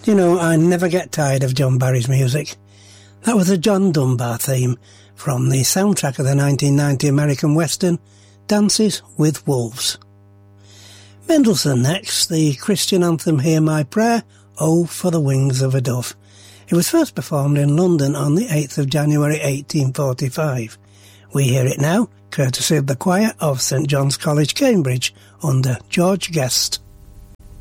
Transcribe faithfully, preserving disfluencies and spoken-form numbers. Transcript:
You know, I never get tired of John Barry's music. That was the John Dunbar theme from the soundtrack of the nineteen ninety American Western, Dances with Wolves. Mendelssohn next, the Christian anthem Hear My Prayer, Oh for the Wings of a Dove. It was first performed in London on the eighth of January eighteen forty-five. We hear it now, courtesy of the choir of St John's College, Cambridge, under George Guest.